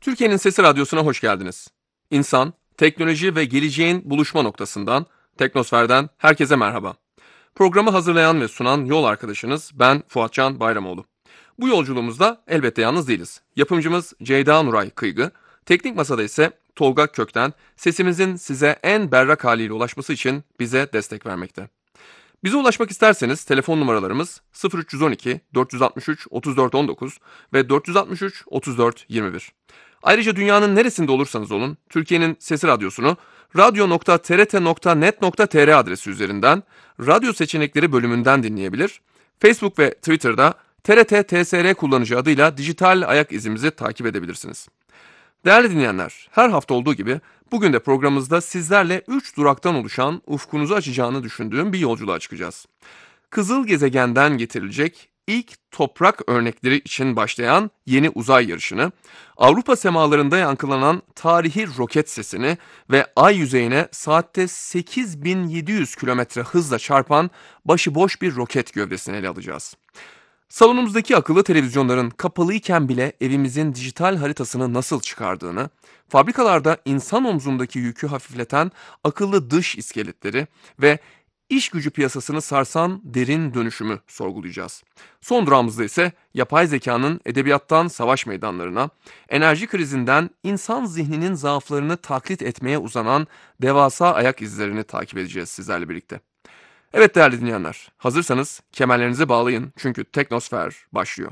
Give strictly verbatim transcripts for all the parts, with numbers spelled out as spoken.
Türkiye'nin Sesi Radyosu'na hoş geldiniz. İnsan, teknoloji ve geleceğin buluşma noktasından, Teknosfer'den herkese merhaba. Programı hazırlayan ve sunan yol arkadaşınız ben Fuatcan Bayramoğlu. Bu yolculuğumuzda elbette yalnız değiliz. Yapımcımız Ceyda Nuray Kıygı, teknik masada ise Tolga Kökten, sesimizin size en berrak haliyle ulaşması için bize destek vermekte. Bize ulaşmak isterseniz telefon numaralarımız sıfır üç on iki dört altı üç otuz dört on dokuz ve dört altı üç otuz dört yirmi bir. Ayrıca dünyanın neresinde olursanız olun Türkiye'nin Sesi Radyosu'nu radyo nokta t r t nokta net nokta t r adresi üzerinden radyo seçenekleri bölümünden dinleyebilir. Facebook ve Twitter'da T R T T S R kullanıcı adıyla dijital ayak izimizi takip edebilirsiniz. Değerli dinleyenler, her hafta olduğu gibi bugün de programımızda sizlerle üç duraktan oluşan ufkunuzu açacağını düşündüğüm bir yolculuğa çıkacağız. Kızıl gezegenden getirilecek ilk toprak örnekleri için başlayan yeni uzay yarışını, Avrupa semalarında yankılanan tarihi roket sesini ve ay yüzeyine saatte sekiz bin yedi yüz kilometre hızla çarpan başıboş bir roket gövdesini ele alacağız. Salonumuzdaki akıllı televizyonların kapalıyken bile evimizin dijital haritasını nasıl çıkardığını, fabrikalarda insan omzundaki yükü hafifleten akıllı dış iskeletleri ve iş gücü piyasasını sarsan derin dönüşümü sorgulayacağız. Son durağımızda ise yapay zekanın edebiyattan savaş meydanlarına, enerji krizinden insan zihninin zaaflarını taklit etmeye uzanan devasa ayak izlerini takip edeceğiz sizlerle birlikte. Evet değerli dinleyenler, hazırsanız kemerlerinizi bağlayın çünkü Teknosfer başlıyor.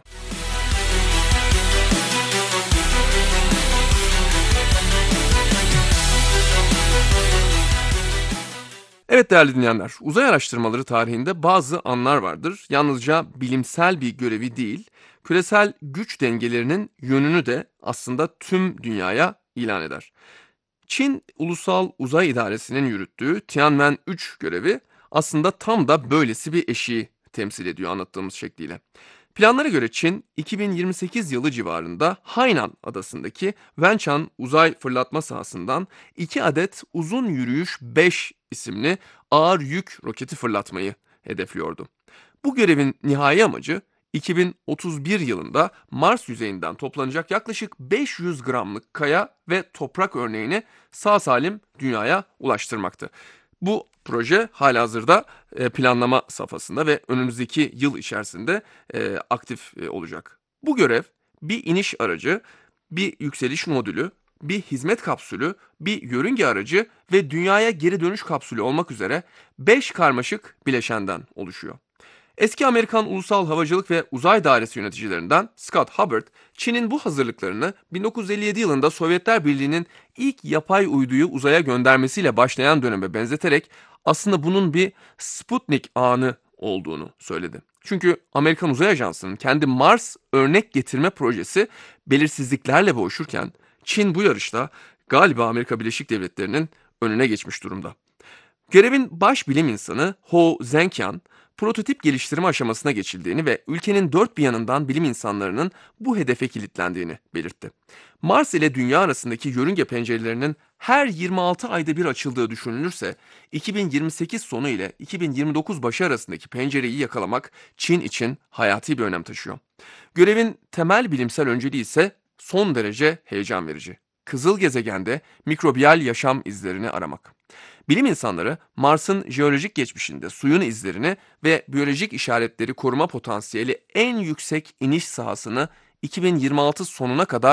Evet değerli dinleyenler, uzay araştırmaları tarihinde bazı anlar vardır. Yalnızca bilimsel bir görevi değil, küresel güç dengelerinin yönünü de aslında tüm dünyaya ilan eder. Çin Ulusal Uzay İdaresi'nin yürüttüğü Tianwen üç görevi aslında tam da böylesi bir eşiği temsil ediyor anlattığımız şekliyle. Planlara göre Çin, iki bin yirmi sekiz yılı civarında Hainan adasındaki Wenchang uzay fırlatma sahasından iki adet Uzun Yürüyüş beş isimli ağır yük roketi fırlatmayı hedefliyordu. Bu görevin nihai amacı iki bin otuz bir yılında Mars yüzeyinden toplanacak yaklaşık beş yüz gramlık kaya ve toprak örneğini sağ salim dünyaya ulaştırmaktı. Bu proje halihazırda e, planlama safhasında ve önümüzdeki yıl içerisinde e, aktif e, olacak. Bu görev bir iniş aracı, bir yükseliş modülü, bir hizmet kapsülü, bir yörünge aracı ve dünyaya geri dönüş kapsülü olmak üzere beş karmaşık bileşenden oluşuyor. Eski Amerikan Ulusal Havacılık ve Uzay Dairesi yöneticilerinden Scott Hubbard, Çin'in bu hazırlıklarını bin dokuz yüz elli yedi yılında Sovyetler Birliği'nin ilk yapay uyduyu uzaya göndermesiyle başlayan döneme benzeterek aslında bunun bir Sputnik anı olduğunu söyledi. Çünkü Amerikan Uzay Ajansı'nın kendi Mars örnek getirme projesi belirsizliklerle boğuşurken Çin bu yarışta galiba Amerika Birleşik Devletleri'nin önüne geçmiş durumda. Görevin baş bilim insanı Ho Zhenqian, prototip geliştirme aşamasına geçildiğini ve ülkenin dört bir yanından bilim insanlarının bu hedefe kilitlendiğini belirtti. Mars ile Dünya arasındaki yörünge pencerelerinin her yirmi altı ayda bir açıldığı düşünülürse, iki bin yirmi sekiz sonu ile iki bin yirmi dokuz başı arasındaki pencereyi yakalamak Çin için hayati bir önem taşıyor. Görevin temel bilimsel önceliği ise son derece heyecan verici. Kızıl gezegende mikrobiyal yaşam izlerini aramak. Bilim insanları Mars'ın jeolojik geçmişinde suyun izlerini ve biyolojik işaretleri koruma potansiyeli en yüksek iniş sahasını iki bin yirmi altı sonuna kadar